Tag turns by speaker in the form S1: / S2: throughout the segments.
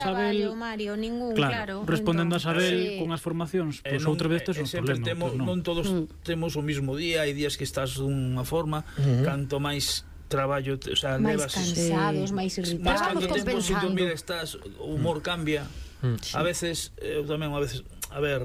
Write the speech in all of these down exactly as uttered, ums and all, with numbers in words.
S1: traballo, Mario, ningún, claro.
S2: Respondendo a Sabel con as formacións, pois outra vez tes un problema.
S3: Non todos temos o mismo día, hai días que estás dunha forma, canto máis traballo, o sea,
S1: máis cansados, máis irritados.
S3: Máis cando temos sin dormir estás, o humor cambia. A veces, eu tamén, a veces, a ver,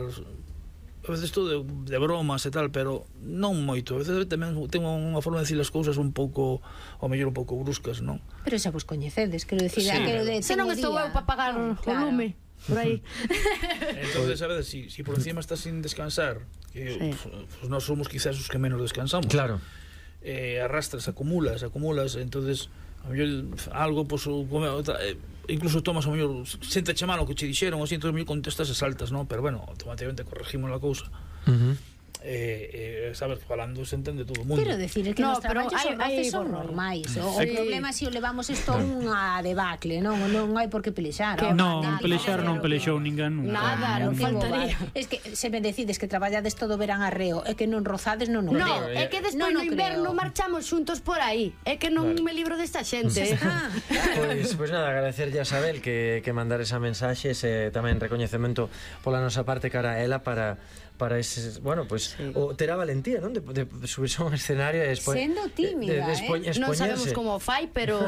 S3: a veces todo de bromas e tal, pero non moito. A veces tamén tengo unha forma de decir as cousas un pouco, ao mellor un pouco bruscas, non?
S1: Pero xa vos coñecedes, quero dicir,
S4: sí,
S1: aquilo de
S4: se non estou eu para pagar o lume por aí.
S3: Entonces, a veces, si, si por encima estás sin descansar, que sí. pues, nós somos quizás os que menos descansamos.
S5: Claro.
S3: Eh, arrastras, acumulas, acumulas, entonces a mellor algo, pues, o, eh, incluso tomas, a mellor, senta-che mal o que che dixeron, ou sinto, mellor contestas e saltas, non? Pero bueno, automáticamente corregimos a cousa. Uh -huh. Eh, eh, sabes, falando se entende todo o mundo.
S1: Quero decir, que no, nos traballos son, hay, son normais. O, sí. o problema si o levamos isto a unha debacle, non non hai por que pelexar.
S2: Non, pelexar non pelexou ninguén nunca.
S1: Nada, non faltaría. Es que se me decides que traballades todo verán arreo e que non rozades, non non.
S4: No, é que despois no inverno marchamos xuntos por aí. É que non me libro desta xente.
S5: Pois pois nada, agradecerlle a Sabel que que mandar esa mensaxe, ese tamén recoñecemento pola nosa parte cara a ela para para ese, bueno, pois pues, sí. o terá valentía, non? De, de subirse a un escenario e despois
S1: sendo tímida,
S5: de, de, de
S1: expo,
S4: eh? Non sabemos como fai, pero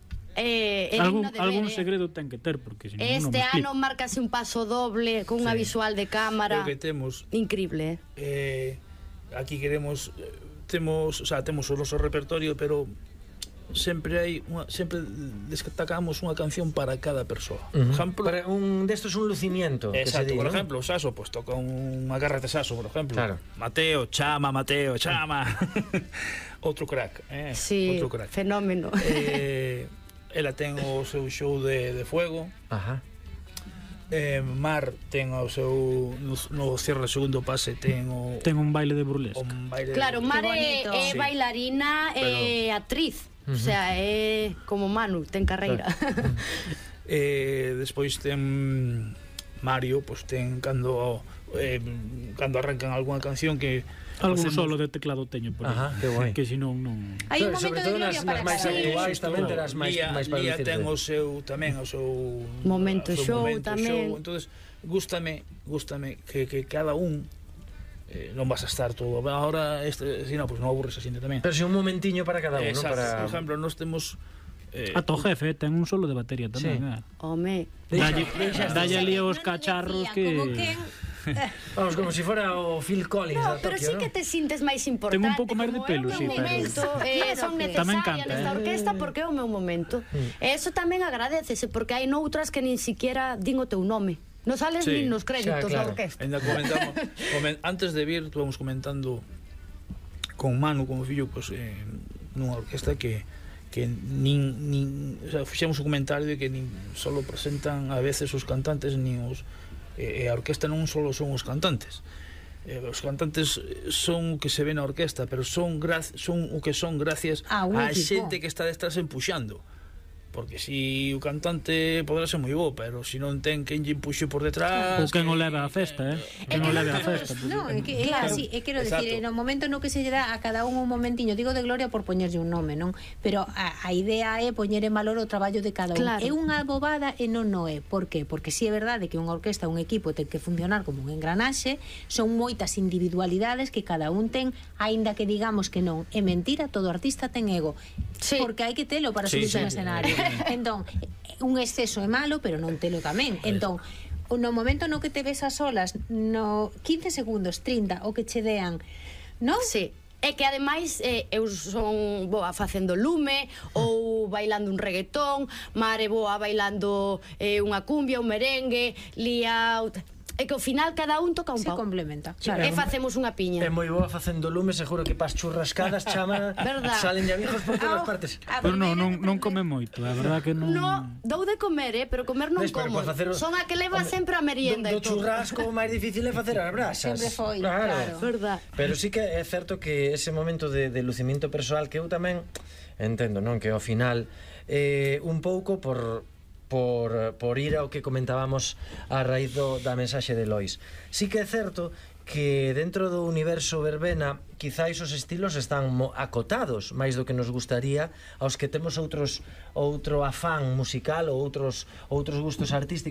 S4: eh,
S2: algún, algún segredo ten que ter, porque senón
S4: este
S2: non
S4: ano marcase un paso doble con unha sí. visual de cámara.
S3: Que temos
S4: increíble.
S3: Eh, aquí queremos temos, o sea, temos o noso repertorio, pero sempre hai unha, sempre destacamos unha canción para cada persoa.
S5: Uh -huh. Por exemplo, para un destos un lucimiento,
S3: exacto,
S5: que se di,
S3: por
S5: ¿no?
S3: ejemplo, o Saso pues toca unha garra de Saso, por exemplo.
S5: Claro.
S3: Mateo, chama, Mateo, chama. Outro crack, eh,
S4: sí,
S3: outro crack.
S4: Fenómeno.
S3: Eh, ela ten o seu show de de fuego.
S5: Ajá.
S3: Eh, Mar ten o seu no, no cierre segundo pase ten o
S2: ten un baile de burlesque.
S3: Un baile
S4: claro,
S3: de
S4: Mar é, é sí. bailarina e eh, actriz. Uh -huh. O sea, é como Manu, ten carreira.
S3: Claro. eh, despois ten Mario, pois pues ten cando eh, cando arrancan algunha canción que
S2: algún hacemos... solo de teclado teño por aí.
S5: Ajá, que guai.
S2: Que senón non.
S1: Hai un momento de gloria para
S5: máis actuais tamén terás máis máis para
S3: dicir. Ten o seu tamén o seu
S4: momento o seu
S3: show
S4: momento tamén.
S3: Show. Entonces, gústame, gústame que que cada un Eh, non vas a estar todo ahora este, si no, pues non aburres a xente tamén.
S5: Pero si un momentiño para cada uno.
S3: Exacto,
S5: para...
S3: por exemplo, nós temos
S2: eh, a to jefe ten un solo de batería tamén, sí. eh.
S4: Home,
S2: dalle, dalle ali aos cacharros que
S1: como que
S5: vamos, como se si fora o Phil Collins
S4: no,
S5: da
S4: pero
S5: Tokio,
S4: sí que te sintes máis importante.
S2: Ten un pouco máis de pelo, sí,
S4: pero momento, eh, son necesarias nesta orquesta porque é o meu momento. E eso tamén agradecese porque hai noutras que nin siquiera din o teu nome. Non sales sí, nin nos créditos xa, claro. da orquesta.
S3: Ainda comentamos, coment, antes de vir, estuvamos comentando con Manu, como fillo, pues, eh, nunha orquesta que que nin, nin o sea, fixemos un comentario de que nin solo presentan a veces os cantantes, nin os eh, a orquesta non solo son os cantantes. Eh, os cantantes son o que se ve na orquesta, pero son gra son o que son gracias
S1: ah,
S3: a xente que está detrás empuxando. Porque si o cantante podrá ser moi bo, pero se si non ten quen lle empuxe por detrás,
S2: ou quen o leva a festa, eh? Quen o leva a festa.
S1: No, é que claro, así, é quero decir, no momento no que se lle dá a cada un un momentiño, digo de gloria por poñerlle un nome, non? Pero a, a idea é poñer en valor o traballo de cada un. Claro. É unha bobada e non non é. Por que? Porque si é verdade que unha orquesta, un equipo ten que funcionar como un engranaxe, son moitas individualidades que cada un ten, aínda que digamos que non. É mentira, todo artista ten ego. Sí. Porque hai que telo para subirse sí, sí. un escenario. Entón, un exceso é malo, pero non telo tamén. Entón, no momento no que te ves a solas, no quince segundos, trinta, o que che dean, non?
S4: Sí. É que ademais eh, eu son boa facendo lume ou bailando un reggaetón, Mare boa bailando eh, unha cumbia, un merengue, Lía... É que ao final cada un toca un
S1: se
S4: pau.
S1: Se complementa.
S4: Claro. E facemos unha piña.
S5: É moi boa facendo lume, seguro que pas churrascadas chama, salen ya viejos por todas partes.
S2: Pero non, non, non come moito, a verdad que non.
S4: No, dou de comer, eh, pero comer non como. O... Son a que leva hombre, sempre a merienda
S5: do, do churrasco máis difícil é facer as brasas.
S1: Sempre foi,
S5: claro.
S1: claro.
S4: Verdad.
S5: Pero sí que é certo que ese momento de, de lucimiento persoal que eu tamén entendo, non, que ao final eh, un pouco por Por, por ir ao que comentábamos a raíz do, da mensaxe de Lois. Sí que é certo que dentro do universo verbena quizáis os estilos están acotados máis do que nos gustaría aos que temos outros outro afán musical ou outros outros gustos artísticos.